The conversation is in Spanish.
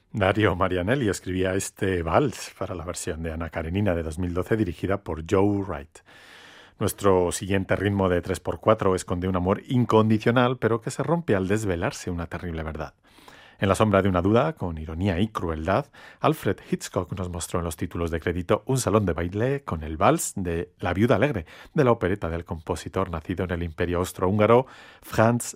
Dario Marianelli escribía este vals para la versión de Ana Karenina de 2012 dirigida por Joe Wright. Nuestro siguiente ritmo de 3x4 esconde un amor incondicional, pero que se rompe al desvelarse una terrible verdad. En la sombra de una duda, con ironía y crueldad, Alfred Hitchcock nos mostró en los títulos de crédito un salón de baile con el vals de La viuda alegre, de la opereta del compositor nacido en el Imperio Austrohúngaro Franz